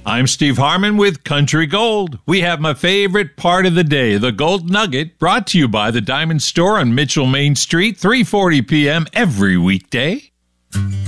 I'm Steve Harmon with Country Gold. We have my favorite part of the day, the Gold Nugget, brought to you by the Diamond Store on Mitchell Main Street, 3:40 p.m. every weekday.